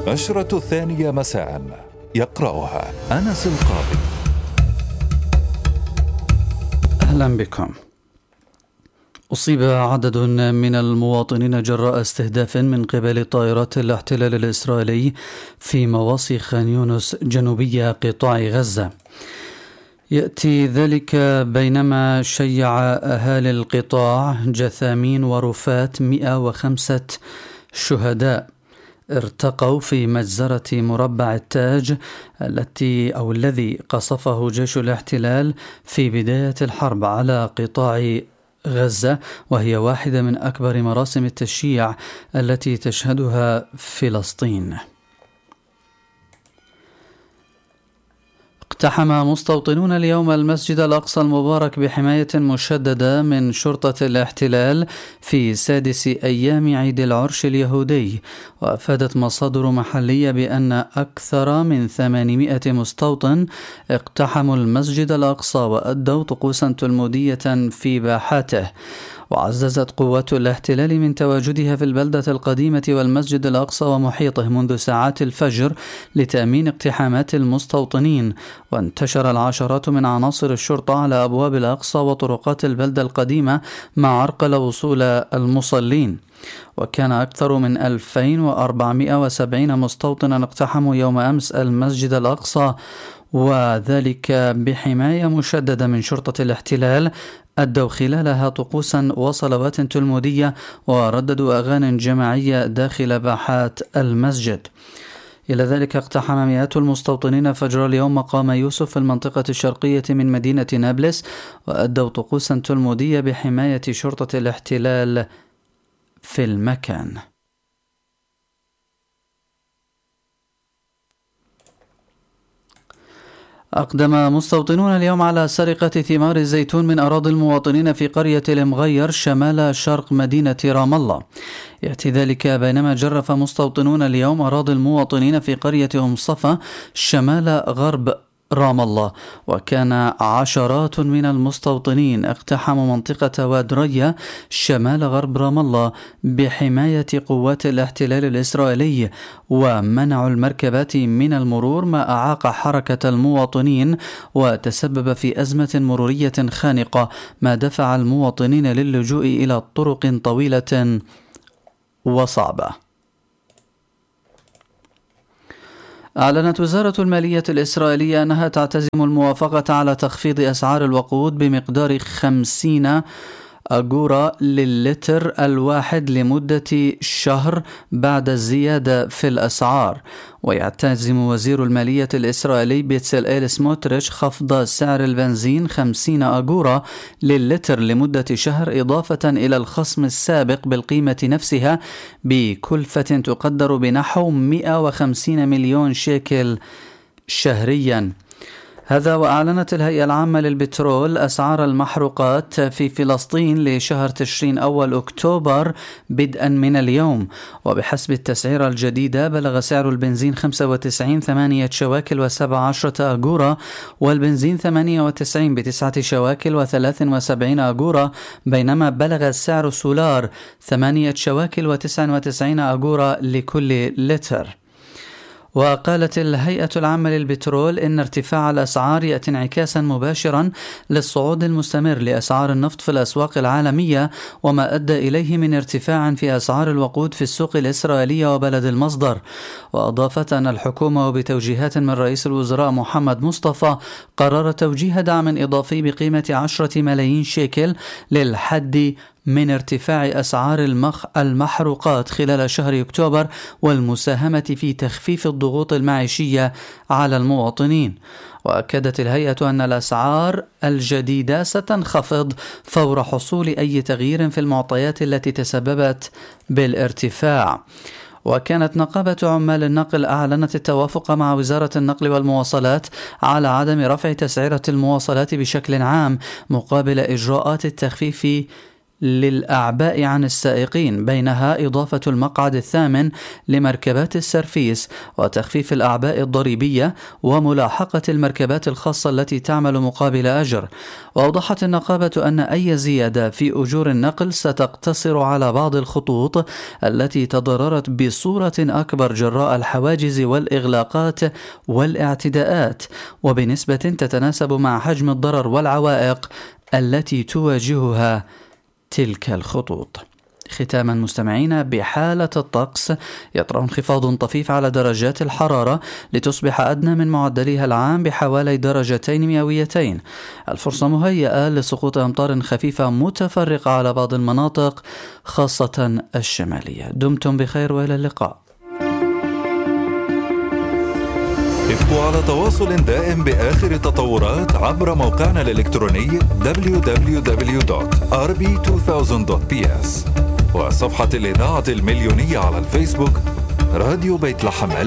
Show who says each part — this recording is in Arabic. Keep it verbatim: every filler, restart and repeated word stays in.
Speaker 1: نشرة الثانية مساء، يقرأها أنس القاضي.
Speaker 2: أهلا بكم. أصيب عدد من المواطنين جراء استهداف من قبل طائرات الاحتلال الإسرائيلي في مواصي خان يونس جنوبية قطاع غزة. يأتي ذلك بينما شيع أهالي القطاع جثامين ورفات مئة وخمسة شهداء ارتقوا في مجزرة مربع التاج التي أو الذي قصفه جيش الاحتلال في بداية الحرب على قطاع غزة، وهي واحدة من أكبر مراسم التشييع التي تشهدها فلسطين. اقتحم مستوطنون اليوم المسجد الأقصى المبارك بحماية مشددة من شرطة الاحتلال في سادس أيام عيد العرش اليهودي، وأفادت مصادر محلية بأن أكثر من ثمانمائة مستوطن اقتحموا المسجد الأقصى وأدوا طقوسا تلمودية في باحاته. وعززت قوات الاحتلال من تواجدها في البلدة القديمة والمسجد الأقصى ومحيطه منذ ساعات الفجر لتأمين اقتحامات المستوطنين، وانتشر العشرات من عناصر الشرطة على أبواب الأقصى وطرقات البلدة القديمة مع عرقل وصول المصلين. وكان أكثر من ألفين وأربعمائة وسبعين مستوطنا اقتحموا يوم أمس المسجد الأقصى، وذلك بحماية مشددة من شرطة الاحتلال، أدوا خلالها طقوسا وصلوات تلمودية ورددوا أغاني جماعية داخل باحات المسجد. إلى ذلك اقتحم مئات المستوطنين فجر اليوم مقام يوسف في المنطقة الشرقية من مدينة نابلس، وأدوا طقوسا تلمودية بحماية شرطة الاحتلال في المكان. أقدم مستوطنون اليوم على سرقة ثمار الزيتون من أراضي المواطنين في قرية المغير شمال شرق مدينة رام الله. يأتي ذلك بينما جرف مستوطنون اليوم أراضي المواطنين في قرية أم صفا شمال غرب رام الله، وكان عشرات من المستوطنين اقتحموا منطقة واد ريا شمال غرب رام الله بحماية قوات الاحتلال الإسرائيلي، ومنعوا المركبات من المرور ما أعاق حركة المواطنين وتسبب في أزمة مرورية خانقة، ما دفع المواطنين للجوء إلى طرق طويلة وصعبة. أعلنت وزارة المالية الإسرائيلية أنها تعتزم الموافقة على تخفيض أسعار الوقود بمقدار خمسين أجورة للتر الواحد لمدة شهر بعد الزيادة في الأسعار. ويعتزم وزير المالية الإسرائيلي بيتسلئيل سموتريتش خفض سعر البنزين خمسين أجورة للتر لمدة شهر، إضافة إلى الخصم السابق بالقيمة نفسها بكلفة تقدر بنحو مئة وخمسين مليون شيكل شهريا. هذا وأعلنت الهيئة العامة للبترول أسعار المحروقات في فلسطين لشهر تشرين أول أكتوبر بدءا من اليوم. وبحسب التسعيرة الجديدة بلغ سعر البنزين خمسة وتسعين ثمانية شواكل وسبع عشرة أجورة، والبنزين ثمانية وتسعين بتسعة شواكل وثلاث وسبعين أجورة، بينما بلغ سعر السولار ثمانية شواكل وتسع وتسعين أجورة لكل لتر. وقالت الهيئة العامة للبترول إن ارتفاع الأسعار يأتي انعكاسا مباشرا للصعود المستمر لأسعار النفط في الأسواق العالمية، وما أدى إليه من ارتفاع في أسعار الوقود في السوق الإسرائيلية وبلد المصدر. وأضافت أن الحكومة وبتوجيهات من رئيس الوزراء محمد مصطفى قرر توجيه دعم إضافي بقيمة عشرة ملايين شيكل للحد من ارتفاع أسعار المخ المحروقات خلال شهر أكتوبر، والمساهمة في تخفيف الضغوط المعيشية على المواطنين. وأكدت الهيئة أن الأسعار الجديدة ستنخفض فور حصول أي تغيير في المعطيات التي تسببت بالارتفاع. وكانت نقابة عمال النقل أعلنت التوافق مع وزارة النقل والمواصلات على عدم رفع تسعيرة المواصلات بشكل عام مقابل إجراءات التخفيف للأعباء عن السائقين، بينها إضافة المقعد الثامن لمركبات السرفيس وتخفيف الأعباء الضريبية وملاحقة المركبات الخاصة التي تعمل مقابل أجر. وأوضحت النقابة أن أي زيادة في أجور النقل ستقتصر على بعض الخطوط التي تضررت بصورة أكبر جراء الحواجز والإغلاقات والاعتداءات، وبنسبة تتناسب مع حجم الضرر والعوائق التي تواجهها تلك الخطوط. ختاما مستمعين، بحالة الطقس يطرأ انخفاض طفيف على درجات الحرارة لتصبح أدنى من معدلها العام بحوالي درجتين مئويتين. الفرصة مهيئة لسقوط أمطار خفيفة متفرقة على بعض المناطق خاصة الشمالية. دمتم بخير وإلى اللقاء.
Speaker 1: ابقوا على تواصل دائم بآخر التطورات عبر موقعنا الإلكتروني دبليو دبليو دبليو دوت آر بي ألفين دوت بي إس وصفحة الإذاعة المليونية على الفيسبوك راديو بيت لحم.